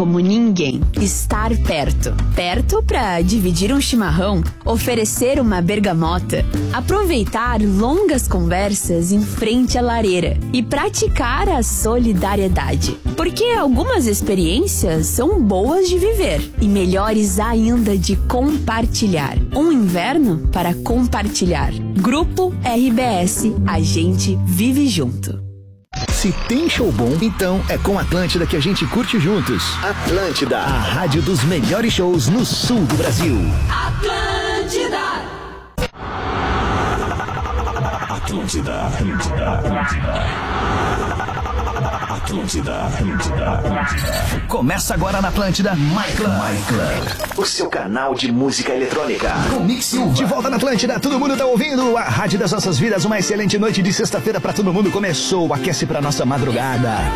como ninguém estar perto. Perto para dividir um chimarrão, oferecer uma bergamota, aproveitar longas conversas em frente à lareira e praticar a solidariedade. Porque algumas experiências são boas de viver e melhores ainda de compartilhar. Um inverno para compartilhar. Grupo RBS, a gente vive junto. Se tem show bom, então é com Atlântida que a gente curte juntos. Atlântida, a rádio dos melhores shows no sul do Brasil. Atlântida, Atlântida, Atlântida, Atlântida, Atlântida. Começa agora na Atlântida, My Club, o seu canal de música eletrônica. Com Mix Silva. De volta na Atlântida, todo mundo tá ouvindo a rádio das nossas vidas. Uma excelente noite de sexta-feira pra todo mundo. Começou o Aquece pra nossa madrugada.